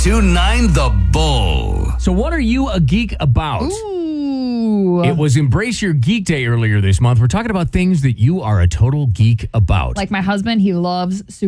92.9 The Bull. So what are you a geek about? Ooh. It was Embrace Your Geek Day earlier this month. We're talking about things that you are a total geek about. Like my husband, he loves